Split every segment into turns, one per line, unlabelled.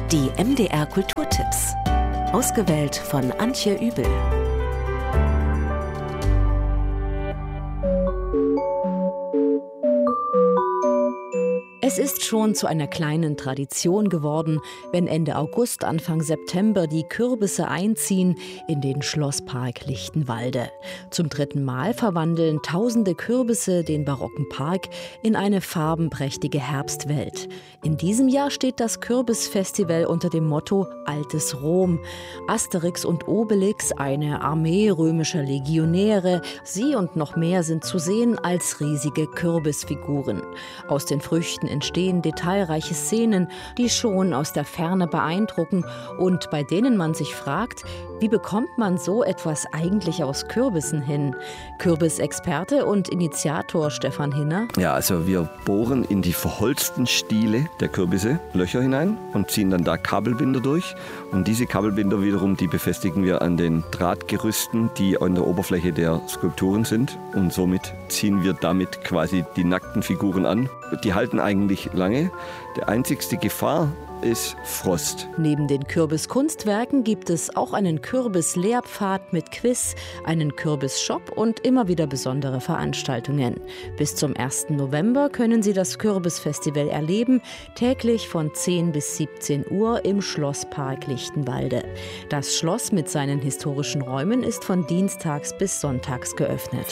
Die MDR Kulturtipps. Ausgewählt von Antje Übel. Es ist schon zu einer kleinen Tradition geworden, wenn Ende August, Anfang September die Kürbisse einziehen in den Schlosspark Lichtenwalde. Zum 3. Mal verwandeln tausende Kürbisse den barocken Park in eine farbenprächtige Herbstwelt. In diesem Jahr steht das Kürbisfestival unter dem Motto Altes Rom. Asterix und Obelix, eine Armee römischer Legionäre, sie und noch mehr sind zu sehen als riesige Kürbisfiguren. Aus den Früchten entstehen detailreiche Szenen, die schon aus der Ferne beeindrucken und bei denen man sich fragt, wie bekommt man so etwas eigentlich aus Kürbissen hin? Kürbisexperte und Initiator Stefan Hinner.
Ja, also wir bohren in die verholzten Stiele der Kürbisse Löcher hinein und ziehen dann da Kabelbinder durch. Und diese Kabelbinder wiederum, die befestigen wir an den Drahtgerüsten, die an der Oberfläche der Skulpturen sind. Und somit ziehen wir damit quasi die nackten Figuren an. Die halten eigentlich lange. Die einzigste Gefahr ist Frost.
Neben den Kürbiskunstwerken gibt es auch einen Kürbis-Lehrpfad mit Quiz, einen Kürbis-Shop und immer wieder besondere Veranstaltungen. Bis zum 1. November können Sie das Kürbisfestival erleben, täglich von 10 bis 17 Uhr im Schlosspark Lichtenwalde. Das Schloss mit seinen historischen Räumen ist von dienstags bis sonntags geöffnet.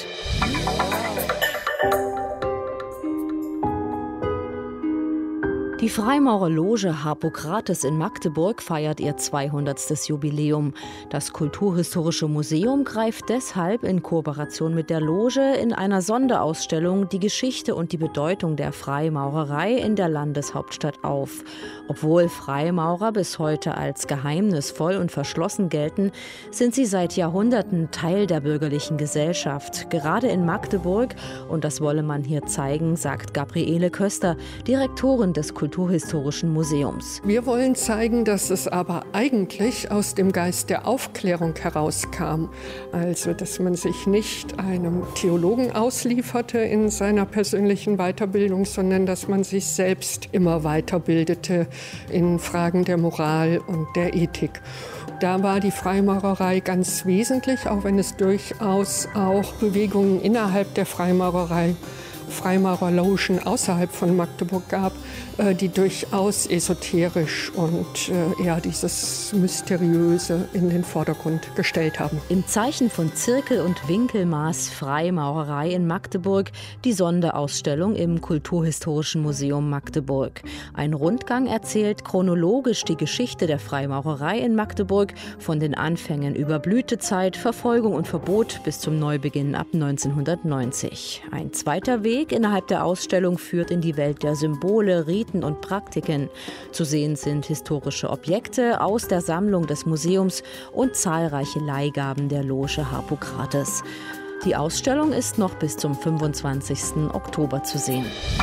Die Freimaurerloge Harpokrates in Magdeburg feiert ihr 200. Jubiläum. Das Kulturhistorische Museum greift deshalb in Kooperation mit der Loge in einer Sonderausstellung die Geschichte und die Bedeutung der Freimaurerei in der Landeshauptstadt auf. Obwohl Freimaurer bis heute als geheimnisvoll und verschlossen gelten, sind sie seit Jahrhunderten Teil der bürgerlichen Gesellschaft. Gerade in Magdeburg, und das wolle man hier zeigen, sagt Gabriele Köster, Direktorin des Kulturhistorischen Museums.
Wir wollen zeigen, dass es aber eigentlich aus dem Geist der Aufklärung herauskam. Also, dass man sich nicht einem Theologen auslieferte in seiner persönlichen Weiterbildung, sondern dass man sich selbst immer weiterbildete in Fragen der Moral und der Ethik. Da war die Freimaurerei ganz wesentlich, auch wenn es durchaus auch Bewegungen innerhalb der Freimaurerei, Freimaurerlogen außerhalb von Magdeburg gab, die durchaus esoterisch und eher dieses Mysteriöse in den Vordergrund gestellt haben.
Im Zeichen von Zirkel- und Winkelmaß Freimaurerei in Magdeburg die Sonderausstellung im Kulturhistorischen Museum Magdeburg. Ein Rundgang erzählt chronologisch die Geschichte der Freimaurerei in Magdeburg von den Anfängen über Blütezeit, Verfolgung und Verbot bis zum Neubeginn ab 1990. Ein zweiter Weg innerhalb der Ausstellung führt in die Welt der Symbole, Riten und Praktiken. Zu sehen sind historische Objekte aus der Sammlung des Museums und zahlreiche Leihgaben der Loge Harpokrates. Die Ausstellung ist noch bis zum 25. Oktober zu sehen.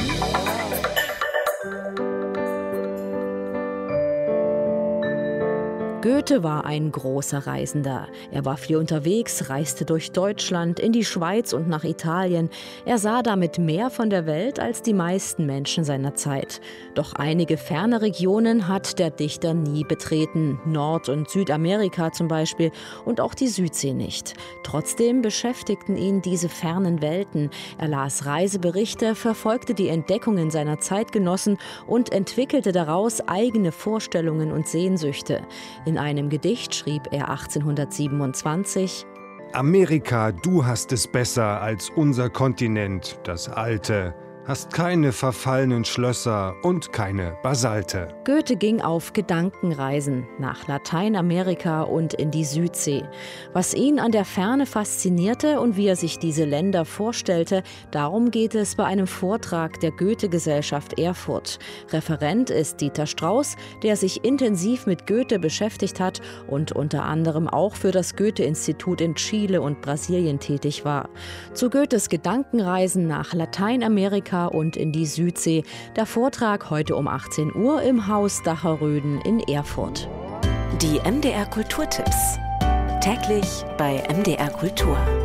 Goethe war ein großer Reisender. Er war viel unterwegs, reiste durch Deutschland, in die Schweiz und nach Italien. Er sah damit mehr von der Welt als die meisten Menschen seiner Zeit. Doch einige ferne Regionen hat der Dichter nie betreten. Nord- und Südamerika zum Beispiel und auch die Südsee nicht. Trotzdem beschäftigten ihn diese fernen Welten. Er las Reiseberichte, verfolgte die Entdeckungen seiner Zeitgenossen und entwickelte daraus eigene Vorstellungen und Sehnsüchte. In einem Gedicht schrieb er 1827:
Amerika, du hast es besser als unser Kontinent, das alte. Hast keine verfallenen Schlösser und keine Basalte.
Goethe ging auf Gedankenreisen nach Lateinamerika und in die Südsee. Was ihn an der Ferne faszinierte und wie er sich diese Länder vorstellte, darum geht es bei einem Vortrag der Goethe-Gesellschaft Erfurt. Referent ist Dieter Strauß, der sich intensiv mit Goethe beschäftigt hat und unter anderem auch für das Goethe-Institut in Chile und Brasilien tätig war. Zu Goethes Gedankenreisen nach Lateinamerika und in die Südsee. Der Vortrag heute um 18 Uhr im Haus Dacherröden in Erfurt.
Die MDR Kulturtipps. Täglich bei MDR Kultur.